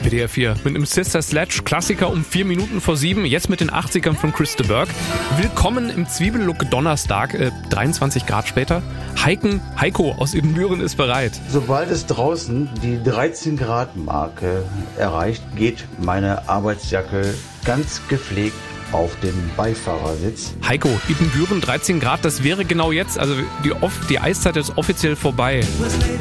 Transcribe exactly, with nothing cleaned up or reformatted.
B D R vier mit einem Sister Sledge Klassiker um vier Minuten vor sieben, jetzt mit den achtzigern von Chris de Burgh. Willkommen im Zwiebellook Donnerstag, äh, dreiundzwanzig Grad später. Heiken, Heiko aus Ibbenbüren ist bereit. Sobald es draußen die dreizehn Grad Marke erreicht, geht meine Arbeitsjacke ganz gepflegt auf den Beifahrersitz. Heiko, Ibbenbüren dreizehn Grad, das wäre genau jetzt, also die, die Eiszeit ist offiziell vorbei.